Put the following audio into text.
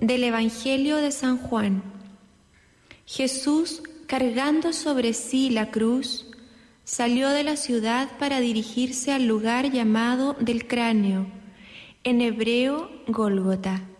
Del Evangelio de San Juan. Jesús, cargando sobre sí la cruz, salió de la ciudad para dirigirse al lugar llamado del Cráneo, en hebreo Gólgota,